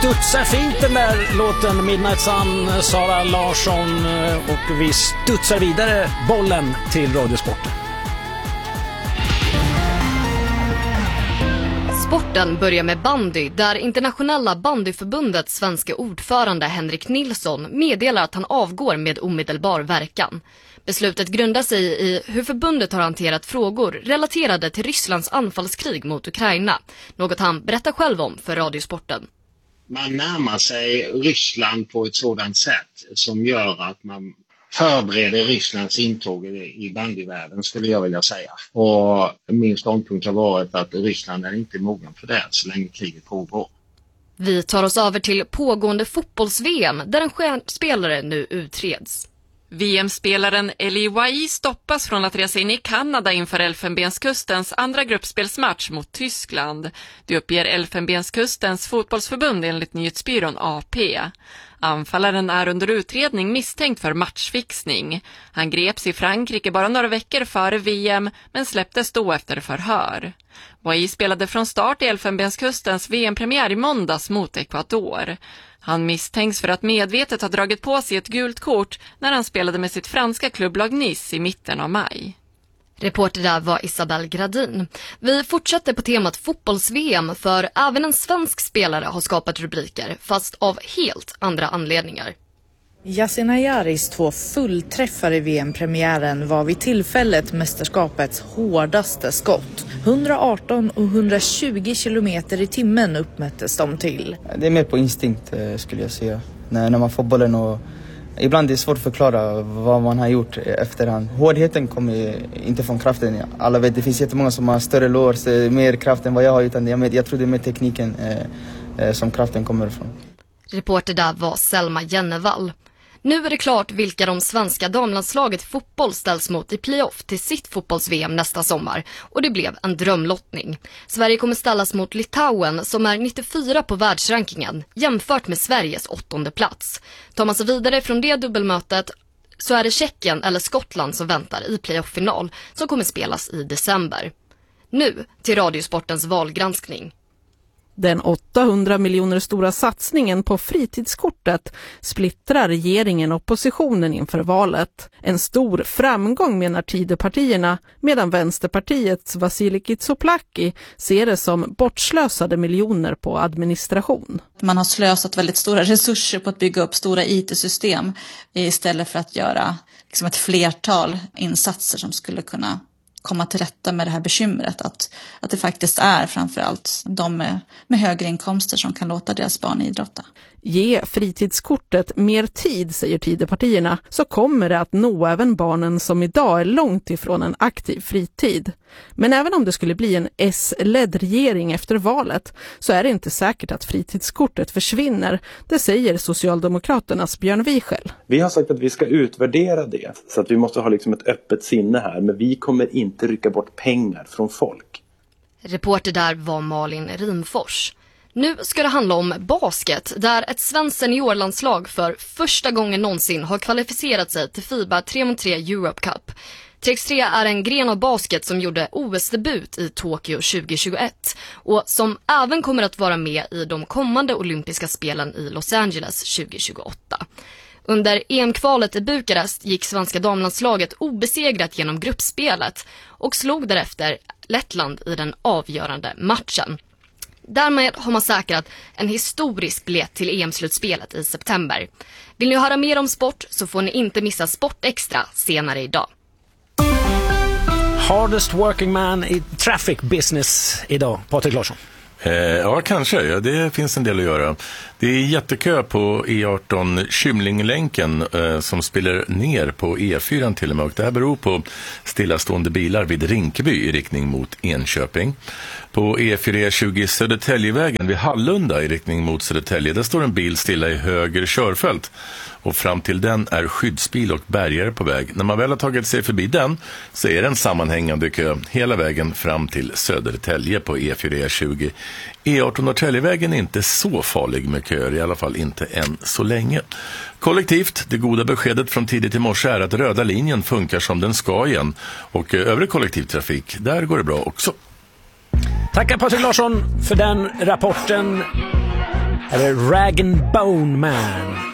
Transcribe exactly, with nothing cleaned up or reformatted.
studsar fint den där låten Midnight Sun, Sara Larsson, och vi studsar vidare bollen till Radiosporten. Sporten börjar med bandy, där Internationella bandyförbundets svenska ordförande Henrik Nilsson meddelar att han avgår med omedelbar verkan. Beslutet grundar sig i hur förbundet har hanterat frågor relaterade till Rysslands anfallskrig mot Ukraina, något han berättar själv om för Radiosporten. Man närmar sig Ryssland på ett sådant sätt som gör att man förbereder Rysslands intåg i bandyvärlden, skulle jag vilja säga. Och min ståndpunkt har varit att Ryssland är inte mogen för det så länge kriget pågår. Vi tar oss över till pågående fotbolls-V M där en stjärnspelare nu utreds. V M-spelaren Eli Wahi stoppas från att resa in i Kanada inför Elfenbenskustens andra gruppspelsmatch mot Tyskland. Det uppger Elfenbenskustens fotbollsförbund enligt nyhetsbyrån A P. Anfallaren är under utredning misstänkt för matchfixning. Han greps i Frankrike bara några veckor före V M men släpptes då efter förhör. Wahi spelade från start i Elfenbenskustens V M-premiär i måndags mot Ecuador. Han misstänks för att medvetet ha dragit på sig ett gult kort när han spelade med sitt franska klubblag Nice i mitten av maj. Reporter där var Isabel Gradin. Vi fortsätter på temat fotbolls-V M, för även en svensk spelare har skapat rubriker, fast av helt andra anledningar. Yasin Ayaris två fullträffar i V M-premiären var vid tillfället mästerskapets hårdaste skott. hundraarton och hundratjugo kilometer i timmen uppmättes de till. Det är mer på instinkt skulle jag säga. När, när man får bollen och ibland är det svårt att förklara vad man har gjort efterhand. Hårdheten kommer inte från kraften. Alla vet, det finns jättemånga som har större lår, mer kraft än vad jag har. Utan jag, jag tror det är mer tekniken eh, som kraften kommer ifrån. Reporter där var Selma Jennevall. Nu är det klart vilka de svenska damlandslaget i fotboll ställs mot i playoff till sitt fotbolls-V M nästa sommar. Och det blev en drömlottning. Sverige kommer ställas mot Litauen som är nittiofyra på världsrankingen jämfört med Sveriges åttonde plats. Tar man sig vidare från det dubbelmötet så är det Tjeckien eller Skottland som väntar i playoff-final som kommer spelas i december. Nu till Radiosportens valgranskning. Den åttahundra miljoner stora satsningen på fritidskortet splittrar regeringen och oppositionen inför valet. En stor framgång menar Tidöpartierna, medan Vänsterpartiets Vasilij Kitsoplaki ser det som bortslösade miljoner på administration. Man har slösat väldigt stora resurser på att bygga upp stora I T-system istället för att göra liksom ett flertal insatser som skulle kunna komma till rätta med det här bekymret att, att det faktiskt är framförallt de med, med högre inkomster som kan låta deras barn idrotta. Ge fritidskortet mer tid, säger Tidöpartierna, så kommer det att nå även barnen som idag är långt ifrån en aktiv fritid. Men även om det skulle bli en S-ledd regering efter valet så är det inte säkert att fritidskortet försvinner. Det säger Socialdemokraternas Björn Wiechel. Vi har sagt att vi ska utvärdera det så att vi måste ha liksom ett öppet sinne här, men vi kommer inte rycka bort pengar från folk. Reporter där var Malin Rimfors. Nu ska det handla om basket, där ett svenskt seniorlandslag för första gången någonsin har kvalificerat sig till FIBA tre mot tre Europe Cup. tre mot tre är en gren av basket som gjorde O S-debut i Tokyo tjugohundratjugoett och som även kommer att vara med i de kommande olympiska spelen i Los Angeles tjugohundratjugoåtta. Under E M-kvalet i Bukarest gick svenska damlandslaget obesegrat genom gruppspelet och slog därefter Lettland i den avgörande matchen. Därmed har man säkrat en historisk biljett till E M-slutspelet i september. Vill ni höra mer om sport så får ni inte missa Sport Extra senare idag. Hardest working man i traffic business idag, Patrik Larsson. Eh, ja, kanske. Ja, det finns en del att göra. Det är jättekö på E arton Kymlinglänken eh, som spiller ner på E fyra till och med. Och det här beror på stillastående bilar vid Rinkeby i riktning mot Enköping. På E fyra tjugo Södertäljevägen vid Hallunda i riktning mot Södertälje, där står en bil stilla i höger körfält. Och fram till den är skyddsbil och bärgare på väg. När man väl har tagit sig förbi den så är det en sammanhängande kö hela vägen fram till Södertälje på E fyra tjugo. E arton Norrtäljevägen är inte så farlig med köer, i alla fall inte än så länge. Kollektivt, det goda beskedet från tidigt i morse är att röda linjen funkar som den ska igen. Och övrig kollektivtrafik, där går det bra också. Tackar Patrik Larsson för den rapporten. Är det Rag and Bone Man?